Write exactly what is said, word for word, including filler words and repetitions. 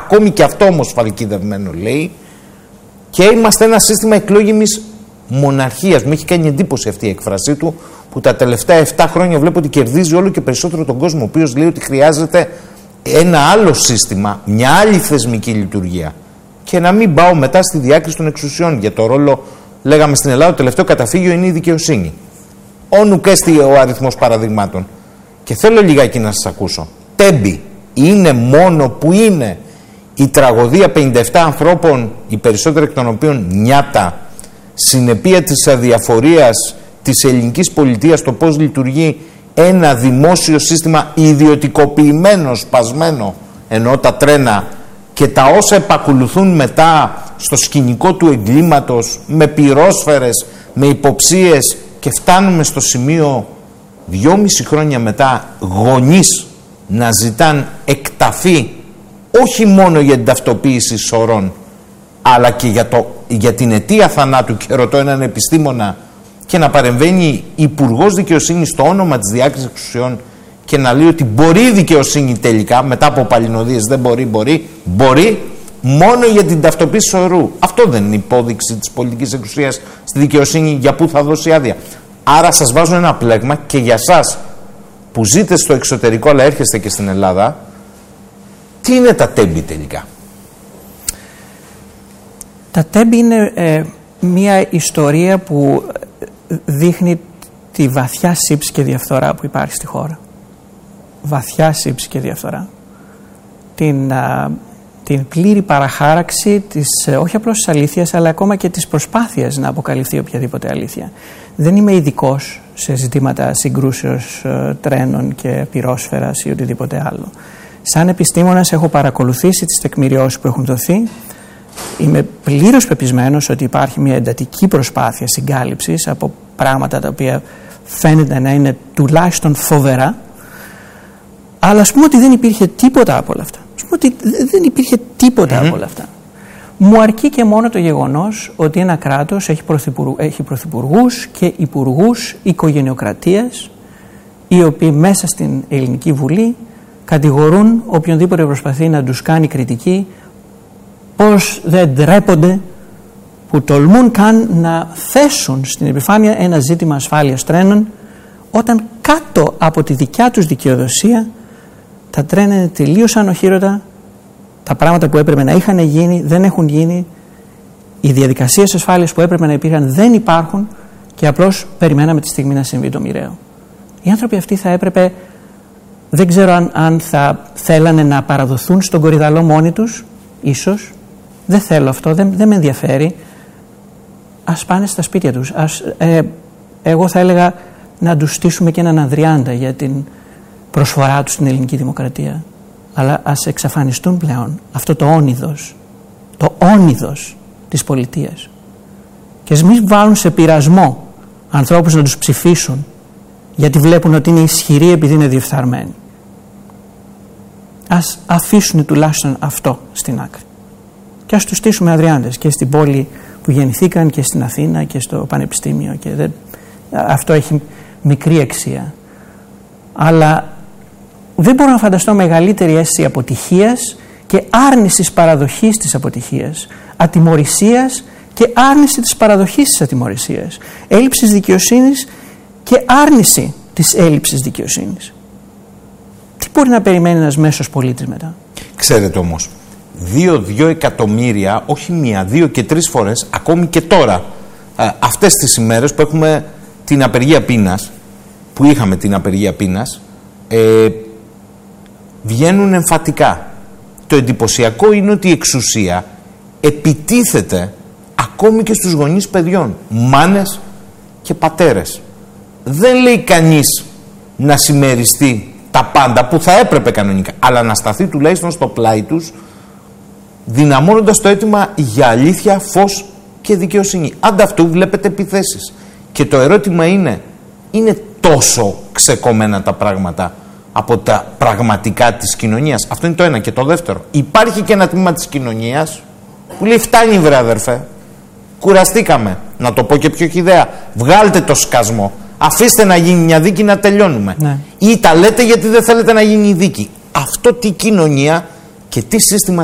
ακόμη και αυτό όμως φαλκιδευμένο λέει, και είμαστε ένα σύστημα εκλόγιμης μοναρχίας. Μου έχει κάνει εντύπωση αυτή η έκφρασή του, που τα τελευταία επτά χρόνια βλέπω ότι κερδίζει όλο και περισσότερο τον κόσμο, ο οποίος λέει ότι χρειάζεται ένα άλλο σύστημα, μια άλλη θεσμική λειτουργία. Και να μην πάω μετά στη διάκριση των εξουσιών. Για το ρόλο, λέγαμε στην Ελλάδα, το τελευταίο καταφύγιο είναι η δικαιοσύνη. Όνου και στη ο αριθμός παραδειγμάτων. Και θέλω λιγάκι να σας ακούσω. Τέμπη είναι μόνο που είναι η τραγωδία πενήντα επτά ανθρώπων, οι περισσότεροι εκ των οποίων νιάτα, συνεπία της αδιαφορίας της ελληνικής πολιτείας, το πώς λειτουργεί ένα δημόσιο σύστημα ιδιωτικοποιημένο, σπασμένο, ενώ τα τρένα, και τα όσα επακολουθούν μετά στο σκηνικό του εγκλήματος, με πυρόσφαιρες, με υποψίες, και φτάνουμε στο σημείο δυόμιση χρόνια μετά γονείς να ζητάν εκταφή όχι μόνο για την ταυτοποίηση σωρών, αλλά και για, το, για την αιτία θανάτου, και ρωτώ έναν επιστήμονα, και να παρεμβαίνει υπουργός δικαιοσύνης στο όνομα της διάκρισης εξουσιών και να λέει ότι μπορεί η δικαιοσύνη τελικά, μετά από παλινοδίες, δεν μπορεί, μπορεί, μπορεί, μόνο για την ταυτοποίηση σωρού. Αυτό δεν είναι υπόδειξη της πολιτικής εξουσίας στη δικαιοσύνη για πού θα δώσει άδεια? Άρα σας βάζω ένα πλέγμα, και για σας που ζείτε στο εξωτερικό αλλά έρχεστε και στην Ελλάδα, τι είναι τα τέμπη τελικά? Τα τέμπη είναι ε, μια ιστορία που δείχνει τη βαθιά σύψη και διαφθορά που υπάρχει στη χώρα. Βαθιά σύψη και διαφθορά. Την, α, την πλήρη παραχάραξη της, όχι απλώς της αλήθειας, αλλά ακόμα και της προσπάθειας να αποκαλυφθεί οποιαδήποτε αλήθεια. Δεν είμαι ειδικός σε ζητήματα συγκρούσεως ε, τρένων και πυρόσφαιρας ή οτιδήποτε άλλο. Σαν επιστήμονας έχω παρακολουθήσει τις τεκμηριώσεις που έχουν δοθεί. Είμαι πλήρως πεπισμένος ότι υπάρχει μια εντατική προσπάθεια συγκάλυψης από πράγματα τα οποία φαίνεται να είναι τουλάχιστον φοβερά, αλλά ας πούμε ότι δεν υπήρχε τίποτα από όλα αυτά. Ας πούμε ότι δεν υπήρχε τίποτα mm-hmm. από όλα αυτά. Μου αρκεί και μόνο το γεγονός ότι ένα κράτος έχει, πρωθυπουργού, έχει πρωθυπουργούς και υπουργούς οικογενειοκρατίας, οι οποίοι μέσα στην Ελληνική Βουλή κατηγορούν οποιονδήποτε προσπαθεί να τους κάνει κριτική, πως δεν ντρέπονται που τολμούν καν να θέσουν στην επιφάνεια ένα ζήτημα ασφάλειας τρένων, όταν κάτω από τη δικιά τους δικαιοδοσία τα τρένα είναι τελείως ανοχήρωτα, τα πράγματα που έπρεπε να είχαν γίνει δεν έχουν γίνει, οι διαδικασίες ασφάλειας που έπρεπε να υπήρχαν δεν υπάρχουν, και απλώς περιμέναμε τη στιγμή να συμβεί το μοιραίο. Οι άνθρωποι αυτοί θα έπρεπε, δεν ξέρω αν, αν θα θέλανε να παραδοθούν στον κορυδαλό μόνοι τους, ίσως. Δεν θέλω αυτό, δεν, δεν με ενδιαφέρει. Ας πάνε στα σπίτια τους. Ας, ε, εγώ θα έλεγα να τους στήσουμε και έναν Ανδριάντα για την προσφορά τους στην ελληνική δημοκρατία. Αλλά ας εξαφανιστούν πλέον αυτό το όνειδος, το όνειδος της πολιτείας. Και ας μην βάλουν σε πειρασμό ανθρώπους να τους ψηφίσουν γιατί βλέπουν ότι είναι ισχυροί επειδή είναι διεφθαρμένοι. Ας αφήσουν τουλάχιστον αυτό στην άκρη. Και ας τους στήσουμε Ανδριάντες και στην πόλη που γεννηθήκαν και στην Αθήνα και στο Πανεπιστήμιο. Και δεν, αυτό έχει μικρή αξία. Αλλά δεν μπορώ να φανταστώ μεγαλύτερη αίσθηση αποτυχίας και άρνησης παραδοχής της αποτυχίας, ατιμωρησίας και άρνηση της παραδοχής της ατιμωρησίας, έλλειψης δικαιοσύνης και άρνηση της έλλειψης δικαιοσύνης. Τι μπορεί να περιμένει ένας μέσος πολίτης μετά? Ξέρετε όμως, δύο-δύο εκατομμύρια, όχι μία, δύο και τρεις φορές, ακόμη και τώρα, ε, αυτές τις ημέρες που έχουμε την απεργία πείνας, που είχαμε την απεργία πείνας, ε, βγαίνουν εμφατικά. Το εντυπωσιακό είναι ότι η εξουσία επιτίθεται ακόμη και στους γονείς παιδιών, μάνες και πατέρες. Δεν λέει κανείς να συμμεριστεί τα πάντα που θα έπρεπε κανονικά, αλλά να σταθεί τουλάχιστον στο πλάι τους, δυναμώνοντας το αίτημα για αλήθεια, φως και δικαιοσύνη. Ανταυτού βλέπετε επιθέσεις. Και το ερώτημα είναι, είναι τόσο ξεκομμένα τα πράγματα από τα πραγματικά της κοινωνίας? Αυτό είναι το ένα. Και το δεύτερο, υπάρχει και ένα τμήμα της κοινωνίας που λέει φτάνει βρε αδερφέ, κουραστήκαμε. Να το πω και πιο χυδαία, βγάλτε το σκασμό, αφήστε να γίνει μια δίκη να τελειώνουμε. Ναι. Ή τα λέτε γιατί δεν θέλετε να γίνει η δίκη. Αυτό τι κοινωνία και τι σύστημα